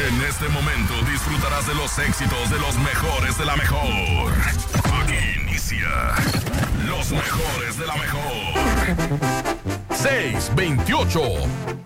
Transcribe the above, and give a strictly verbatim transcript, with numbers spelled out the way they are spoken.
En este momento disfrutarás de los éxitos de los mejores de la mejor. Aquí inicia los mejores de la mejor. seis veintiocho.